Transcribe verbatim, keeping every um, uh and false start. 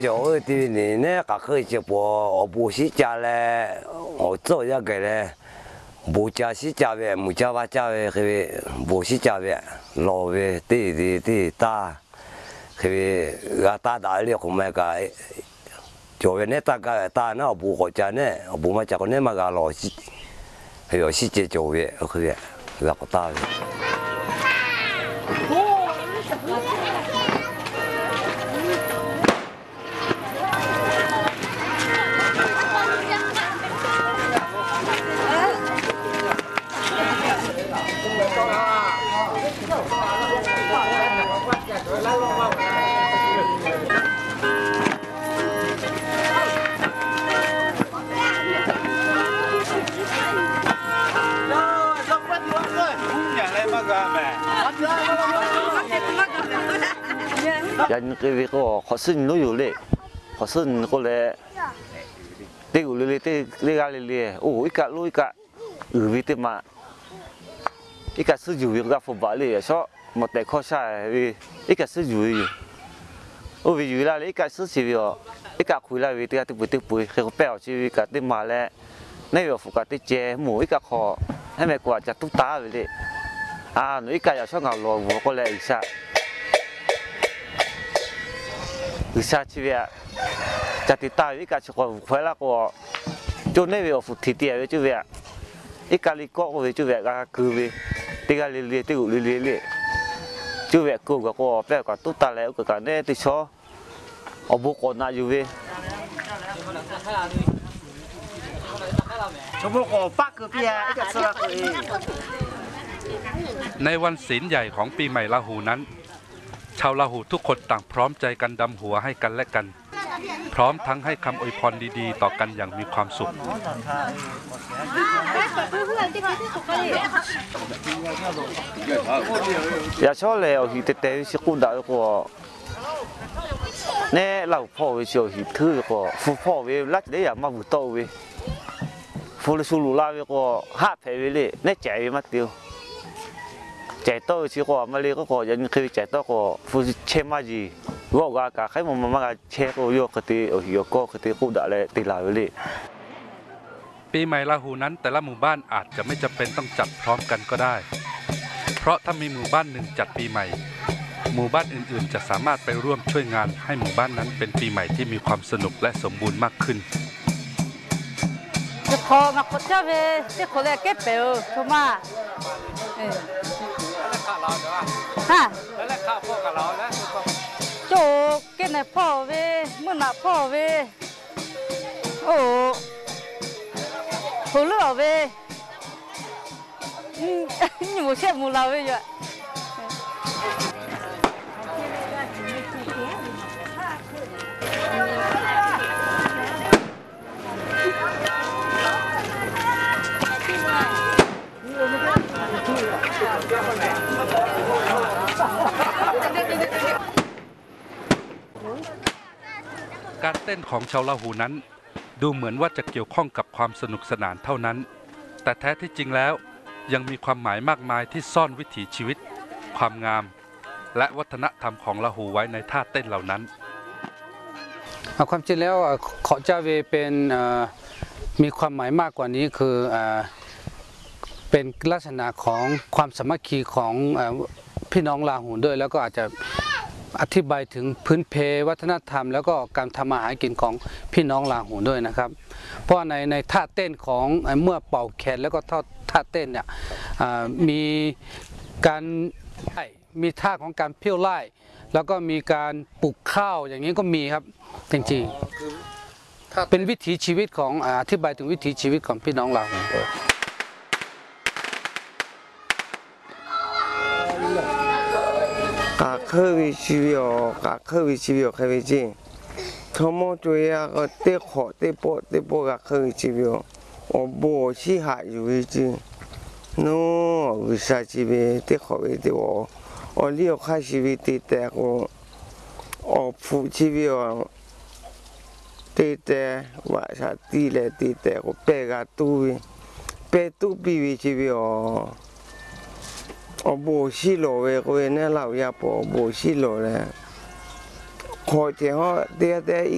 有的人呢，个可以直播，我不是家嘞，我做一个嘞，不家是家的，不家话家的，个不是家的，老的对对对大，个个大大的红么个，就为那大个大那不好家呢，不嘛家个那么个老是，还有是这就为个个个大的。 人佢個學生都有咧，學生個咧，啲有咧啲呢家咧，哦，一家攞一家，有啲啲嘛，一家是有一個副把咧，所以冇得考下嘅，一家是有嘅，哦，為有啦，一家是是喎，一家回來為啲啲背啲背，佢個表是一家啲嘛咧，呢個副家啲借冇一家學，係咪掛就都打嘅咧，啊，你一家又想牛羅我個咧一下。 Bisa civil, jadi tahu ikan cukup kuala ko, jone we of titi we civil, ikan liko we civil ka kubi, tiga lili tiga lili, civil ku ka ko, pe ka tu ta le ka ne ti so, obu ko na juwe. ในวันศีลใหญ่ของปีใหม่ลาหูนั้นชาวลาหูทุกคนต่างพร้อมใจกันดำหัวให้กันและกันพร้อมทั้งให้คำอวยพรดีๆต่อกันอย่างมีความสุขอย่าชอบเลยหิตเตะสิกุดาก็เนี่ยเราพ่อวิชาหิถือก็ฟูพ่อวิรัชได้ยามาบุตรวิฟูลิสุลุลาวิก็ห้าเพวิเลยเนี่ยใจมาเดียวใจโตชิก็มาเลยก็ก็ยังเคยใจโตก็ฟูเชมาจีว่าก็การให้มันมาเชก็โยกติโอโยก็กติกูด่าเลยติลาเลยปีใหม่ลาหูนั้นแต่ละหมู่บ้านอาจจะไม่จำเป็นต้องจัดพร้อมกันก็ได้เพราะถ้ามีหมู่บ้านหนึ่งจัดปีใหม่หมู่บ้านอื่นๆจะสามารถไปร่วมช่วยงานให้หมู่บ้านนั้นเป็นปีใหม่ที่มีความสนุกและสมบูรณ์มากขึ้นจะพอมาคนเจ้าเวจะคนแรกเก็บเปลวถูกไหมฮะแล้วข้าวพ่อกับเราแล้วโจเก็บในพ่อเวมื่อหน้าพ่อเวโอ้หูเลือเวนี่หมูเชี่ยหมูเราเวอยู่การเต้นของชาวลาหูนั้นดูเหมือนว่าจะเกี่ยวข้องกับความสนุกสนานเท่านั้นแต่แท้ที่จริงแล้วยังมีความหมายมากมายที่ซ่อนวิถีชีวิตความงามและวัฒนธรรมของลาหูไว้ในท่าเต้นเหล่านั้นความจริงแล้วขอจาเวเป็นมีความหมายมากกว่านี้คือเป็นลักษณะของความสามัคคีของพี่น้องลาหูด้วยแล้วก็อาจจะอธิบายถึงพื้นเพวัฒนธรรมแล้วก็การทำอาหารกินของพี่น้องลาหูด้วยนะครับเพราะในในท่าเต้นของเมื่อเป่าแคนแล้วก็ท่าเต้นเนี่ยมีการมีท่าของการเพี้ยวไล่แล้วก็มีการปลูกข้าวอย่างนี้ก็มีครับจริงๆเป็นวิถีชีวิตของอธิบายถึงวิถีชีวิตของพี่น้องลาหูกาเคยชีวิตกาเคยชีวิตเคยจริงทั้งหมดตัวอย่างก็เตะขอเตะโปเตะโปกาเคยชีวิตโอ้โหชีหายอยู่จริงนู้วิชาชีวิตเตะขอไปเตะโอ้โอ้เลี้ยวข้าชีวิตเตะแต่ก็โอ้ผู้ชีวิตเตะแต่ว่าชาติเลยเตะแต่ก็เปกาตู้เปตู้ปีวิชีวิตโอ้โหสิโลเวก็เนี่ยเราอยากบอกโบสิโลเลยขอเจ้าเดี๋ยวเดี๋ยวอี